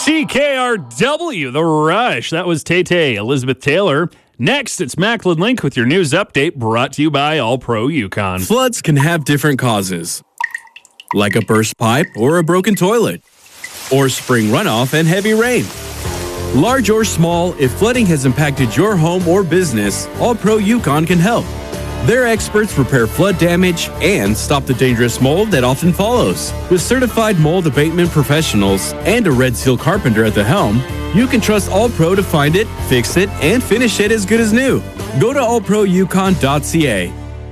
CKRW, The Rush. That was Tay Elizabeth Taylor. Next, it's Macklin Link with your news update brought to you by All Pro Yukon. Floods can have different causes, like a burst pipe or a broken toilet, or spring runoff and heavy rain. Large or small, if flooding has impacted your home or business, All Pro Yukon can help. Their experts repair flood damage and stop the dangerous mold that often follows. With certified mold abatement professionals and a Red Seal carpenter at the helm, you can trust All Pro to find it, fix it, and finish it as good as new. Go to allproyukon.ca.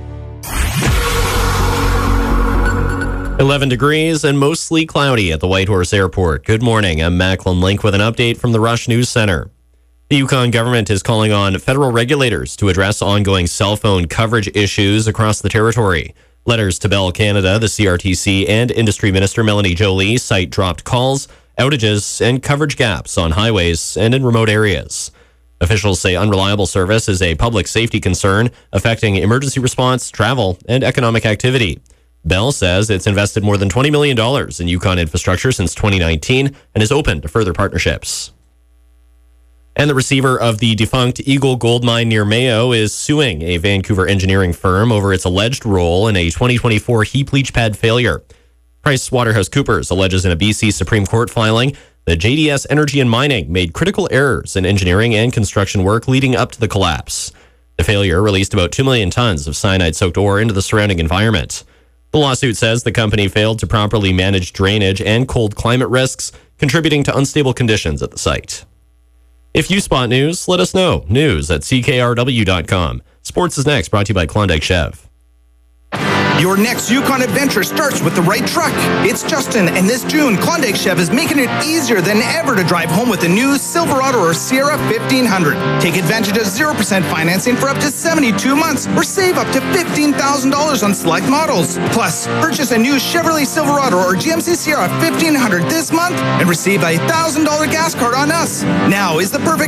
11 degrees and mostly cloudy at the Whitehorse Airport. Good morning. I'm Macklin Link with an update from the Rush News Center. The Yukon government is calling on federal regulators to address ongoing cell phone coverage issues across the territory. Letters to Bell Canada, the CRTC, and Industry Minister Melanie Joly cite dropped calls, outages, and coverage gaps on highways and in remote areas. Officials say unreliable service is a public safety concern affecting emergency response, travel, and economic activity. Bell says it's invested more than $20 million in Yukon infrastructure since 2019 and is open to further partnerships. And the receiver of the defunct Eagle Gold Mine near Mayo is suing a Vancouver engineering firm over its alleged role in a 2024 heap leach pad failure. PricewaterhouseCoopers alleges in a BC Supreme Court filing that JDS Energy and Mining made critical errors in engineering and construction work leading up to the collapse. The failure released about 2 million tons of cyanide-soaked ore into the surrounding environment. The lawsuit says the company failed to properly manage drainage and cold climate risks, contributing to unstable conditions at the site. If you spot news, let us know. News at CKRW.com. Sports is next, brought to you by Klondike Chev. Your next Yukon adventure starts with the right truck. It's Justin, and this June, Klondike Chev is making it easier than ever to drive home with a new Silverado or Sierra 1500. Take advantage of 0% financing for up to 72 months, or save up to $15,000 on select models. Plus, purchase a new Chevrolet Silverado or GMC Sierra 1500 this month and receive a $1,000 gas card on us. Now is the perfect